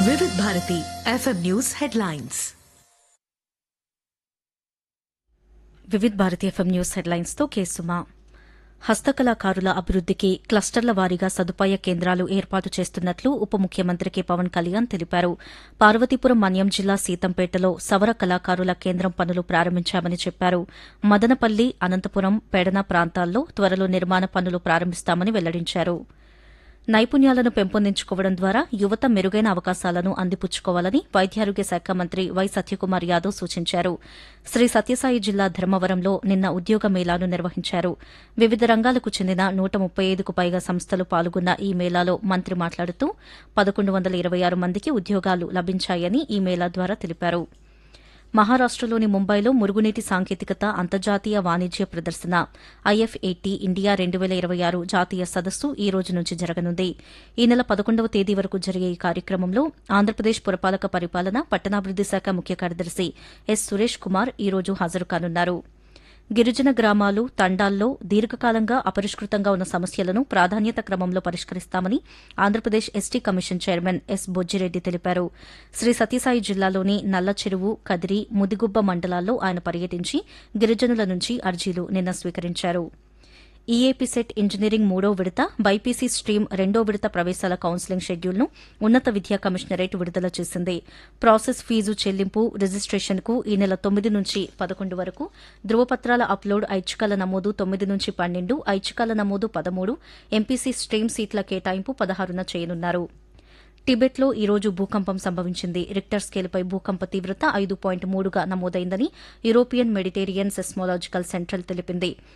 వివిధ Bharati FM news headlines. వివిధ Bharati FM news headlines తో కేసుమా. హస్తకళాకారుల అభివృద్దికి క్లస్టర్ల వారీగా సదుపాయ కేంద్రాలు ఏర్పాటు చేస్తున్నట్లు ఉప ముఖ్యమంత్రి కె పవన్ కళ్యాణ్ తెలిపారు. పార్వతీపురం మన్యం జిల్లా సీతంపేటలో సవర కళాకారుల కేంద్రం పనులు ప్రారంభించామని చెప్పారు. మదనపల్లి, అనంతపురం, పెడన ప్రాంతాల్లో త్వరలో నిర్మాణ పనులు ప్రారంభిస్తామని వెల్లడించారు. నైపుణ్యాలను పెంపొందించుకోవడం ద్వారా యువత మెరుగైన అవకాశాలను అందిపుచ్చుకోవాలని వైద్యారోగ్య శాఖ మంత్రి వై సత్యకుమార్ యాదవ్ సూచించారు. శ్రీ సత్యసాయి జిల్లా ధర్మవరంలో నిన్న ఉద్యోగ మేళాను నిర్వహించారు. వివిధ రంగాలకు చెందిన 135కు పైగా సంస్థలు పాల్గొన్న ఈ మేళాలో మంత్రి మాట్లాడుతూ 1126 మందికి ఉద్యోగాలు లభించాయని ఈ మేళా ద్వారా తెలిపారు. మహారాష్టలోని ముంబైలో మురుగునీటి సాంకేతికత అంతర్జాతీయ వాణిజ్య ప్రదర్శన ఐఎఫ్ఏటీ ఇండియా 2026 జాతీయ సదస్సు ఈ రోజు నుంచి జరగనుంది. ఈ నెల 11వ తేదీ వరకు జరిగే ఈ కార్యక్రమంలో ఆంధ్రప్రదేశ్ పురపాలక పరిపాలన, పట్టణాభివృద్ది శాఖ ముఖ్య కార్యదర్శి ఎస్ సురేష్ కుమార్ ఈ రోజు హాజరు కానున్నారు. గిరిజన గ్రామాలు, తండాల్లో దీర్ఘకాలంగా అపరిష్కృతంగా ఉన్న సమస్యలను ప్రాధాన్యత క్రమంలో పరిష్కరిస్తామని Andhra Pradesh ST commission chairman S Bojjireddy తెలిపారు. శ్రీ సత్యసాయి జిల్లాలోని నల్లచెరువు, కదిరి, ముదిగుబ్బ మండలాల్లో ఆయన పర్యటించి గిరిజనుల నుంచి అర్జీలు నిన్న స్వీకరించారు. ఈఏపీ సెట్ ఇంజనీరింగ్ 3వ విడత, బైపీసీ స్ట్రీమ్ 2వ విడత ప్రవేశాల కౌన్సిలింగ్ షెడ్యూల్ను ఉన్నత విద్యా కమిషనరేట్ విడుదల చేసింది. ప్రాసెస్ ఫీజు చెల్లింపు, రిజిస్టేషన్కు ఈ నెల 9 నుంచి 11 వరకు, ధృవపత్రాల అప్లోడ్, ఐచ్ఛికాల నమోదు 9 నుంచి 12, ఐచ్ఛికాల నమోదు 13, ఎంపీసీ స్ట్రీమ్ సీట్ల కేటాయింపు 16న చేయనున్నారు. టిబెట్లో ఈ రోజు భూకంపం సంభవించింది. రిక్టర్ స్కేలుపై భూకంప తీవ్రత 5.3గా నమోదైందని యూరోపియన్ మెడిటేరియన్ సెస్మోలాజికల్ సెంట్రల్ తెలిపింది.